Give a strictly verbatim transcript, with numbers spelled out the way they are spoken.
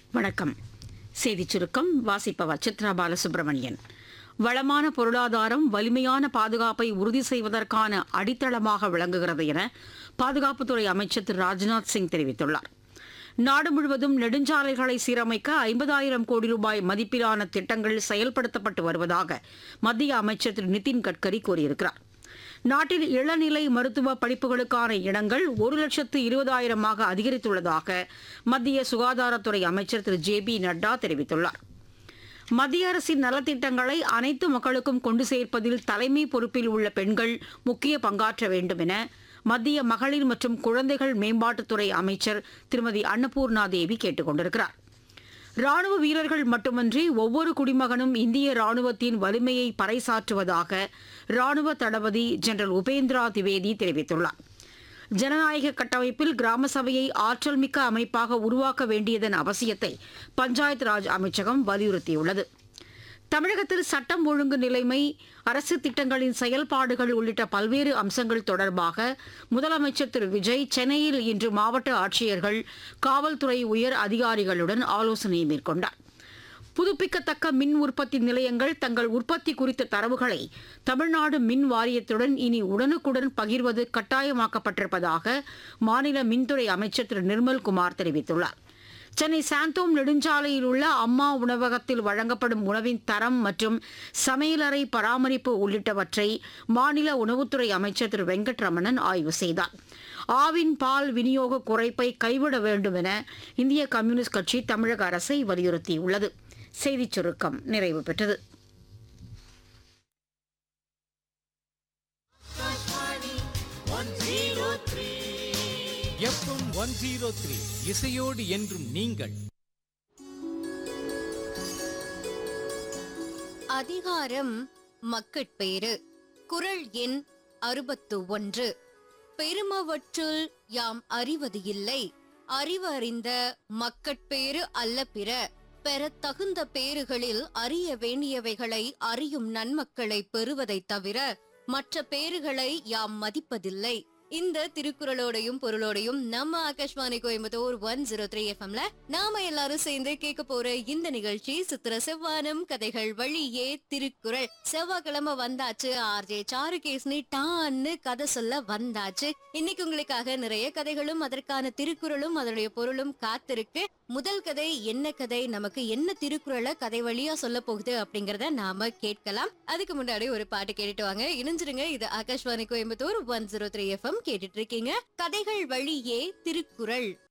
வணக்கம். செய்திச் சுருக்கம் வாசிப்பவர் சித்ரா பாலசுப்ரமணியன். வளமான பொருளாதாரம் வலிமையான பாதுகாப்பை உறுதி செய்வதற்கான அடித்தளமாக விளங்குகிறது என பாதுகாப்புத்துறை அமைச்சர் திரு ராஜ்நாத் சிங் தெரிவித்துள்ளார். நாடு முழுவதும் நெடுஞ்சாலைகளை சீரமைக்க ஐம்பதாயிரம் கோடி ரூபாய் மதிப்பிலான திட்டங்கள் செயல்படுத்தப்பட்டு வருவதாக மத்திய அமைச்சர் திரு நிதின் கட்கரி கூறியிருக்கிறார். நாட்டில் இளநிலை மருத்துவ படிப்புகளுக்கான இடங்கள் ஒரு லட்சத்து இருபதாயிரமாக அதிகரித்துள்ளதாக மத்திய சுகாதாரத்துறை அமைச்சர் திரு ஜே பி நட்டா தெரிவித்துள்ளார். மத்திய அரசின் நலத்திட்டங்களை அனைத்து மக்களுக்கும் கொண்டு சேர்ப்பதில் தலைமை பொறுப்பில் உள்ள பெண்கள் முக்கிய பங்காற்ற வேண்டும் என மத்திய மகளிர் மற்றும் குழந்தைகள் மேம்பாட்டுத்துறை அமைச்சர் திருமதி அன்னபூர்ணா தேவி கேட்டுக் கொண்டிருக்கிறார். ராணுவ வீரர்கள் மட்டுமன்றி ஒவ்வொரு குடிமகனும் இந்திய ராணுவத்தின் வலிமையை பறைசாற்றுவதாக ராணுவ தளபதி ஜெனரல் உபேந்திரா திவேதி தெரிவித்துள்ளார். ஜனநாயக கட்டமைப்பில் கிராம சபையை ஆற்றல் மிக்க அமைப்பாக உருவாக்க வேண்டியதன் அவசியத்தை பஞ்சாயத் ராஜ் அமைச்சகம் வலியுறுத்தியுள்ளது. தமிழகத்தில் சட்டம் ஒழுங்கு நிலைமை, அரசு திட்டங்களின் செயல்பாடுகள் உள்ளிட்ட பல்வேறு அம்சங்கள் தொடர்பாக முதலமைச்சர் திரு விஜய் சென்னையில் இன்று மாவட்ட ஆட்சியர்கள், காவல்துறை உயர் அதிகாரிகளுடன் ஆலோசனை மேற்கொண்டார். புதுப்பிக்கத்தக்க மின் உற்பத்தி நிலையங்கள் தங்கள் உற்பத்தி குறித்த தரவுகளை தமிழ்நாடு மின் வாரியத்துடன் இனி உடனுக்குடன் பகிர்வது கட்டாயமாக்கப்பட்டிருப்பதாக மாநில மின்துறை அமைச்சர் திரு நிர்மல்குமார் தெரிவித்துள்ளார். சென்னை சாந்தோம் நெடுஞ்சாலையில் உள்ள அம்மா உணவகத்தில் வழங்கப்படும் உணவின் தரம் மற்றும் சமையலறை பராமரிப்பு உள்ளிட்டவற்றை மாநில உணவுத்துறை அமைச்சர் திரு வெங்கட்ரமணன் ஆய்வு செய்தார். ஆவின் பால் விநியோக குறைப்பை கைவிட வேண்டும் என இந்திய கம்யூனிஸ்ட் கட்சி தமிழக அரசை வலியுறுத்தியுள்ளது. செய்திச் சுருக்கம் நிறைவு பெற்றது. எஃப்எம் ஒன் ஜீரோ த்ரீ இசையோடு என்றும் நீங்கள். அதிகாரம் மக்கட்பேறு. குறள் எண் அறுபத்து ஒன்று. பெருமவற்றுள் யாம் அறிவது இல்லை, அறிவு அறிந்த மக்கட்பேறு அல்ல பிற. பெறத் தகுந்த பேறுகளில் அறிய வேண்டியவைகளை அறியும் நன்மக்களை பெறுவதைத் தவிர மற்ற பேறுகளை யாம் மதிப்பதில்லை. இந்த திருக்குறளோடையும் பொருளோடையும் நம்ம Akashvani Coimbatore one zero three எஃப்எம்ல நாம எல்லாரும் சேர்ந்து கேட்க போற இந்த நிகழ்ச்சி சித்திர செவ்வானம் கதைகள் வழியே திருக்குறள். செவ்வாய்க்கிழமை வந்தாச்சு, ஆர்ஜே சாருகேஸ்னி டான்னு கதை சொல்ல வந்தாச்சு. இன்னைக்கு உங்களுக்காக நிறைய கதைகளும் அதற்கான திருக்குறளும் அதனுடைய பொருளும் காத்திருக்கு. முதல் கதை என்ன கதை, நமக்கு என்ன திருக்குறளை கதை வழியா சொல்ல போகுது அப்படிங்கறத நாம கேட்கலாம். அதுக்கு முன்னாடி ஒரு பாட்டு கேட்டுட்டு வாங்க, இணைஞ்சிருங்க. இது Akashvani Coimbatore one zero three FM கேட்டுட்டு இருக்கீங்க. கதைகள் வழியே திருக்குறள்.